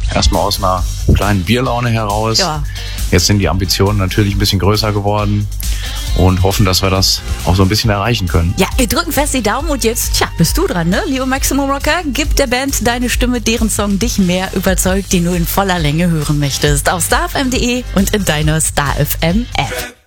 erstmal aus einer kleinen Bierlaune heraus. Ja. Jetzt sind die Ambitionen natürlich ein bisschen größer geworden und hoffen, dass wir das auch so ein bisschen erreichen können. Ja, wir drücken fest die Daumen und jetzt, bist du dran, ne? Lieber Maximum Rocker, gib der Band deine Stimme, deren Song dich mehr überzeugt, den du in voller Länge hören möchtest. Auf starfm.de und in deiner Star FM App.